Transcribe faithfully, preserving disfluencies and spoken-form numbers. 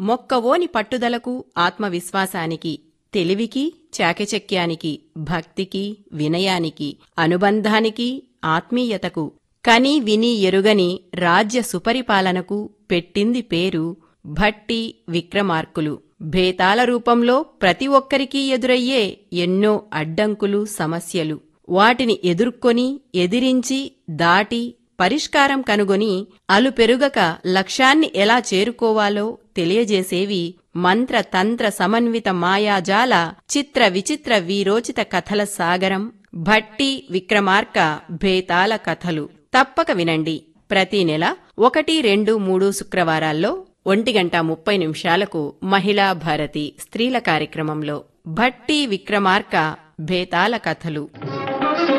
మొక్కవోని పట్టుదలకు ఆత్మవిశ్వాసానికి, తెలివికి చాకచక్యానికి, భక్తికి వినయానికి, అనుబంధానికి ఆత్మీయతకు, కని విని ఎరుగని రాజ్య సుపరిపాలనకు పెట్టింది పేరు భట్టి విక్రమార్కులు. భేతాల రూపంలో ప్రతి ఒక్కరికీ ఎదురయ్యే ఎన్నో అడ్డంకులు, సమస్యలు. వాటిని ఎదుర్కొని, ఎదిరించి, దాటి పరిష్కారం కనుగొని అలుపెరుగక లక్ష్యాన్ని ఎలా చేరుకోవాలో తెలియజేసేవి మంత్ర తంత్ర సమన్విత మాయాజాల చిత్ర విచిత్ర వీరోచిత కథల సాగరం భట్టి విక్రమార్క భేతాల కథలు. తప్పక వినండి. ప్రతి నెల ఒకటి, రెండు, మూడు శుక్రవారాల్లో ఒంటి గంట ముప్పై నిమిషాలకు మహిళా భారతి స్త్రీల కార్యక్రమంలో భట్టి విక్రమార్క భేతాల కథలు.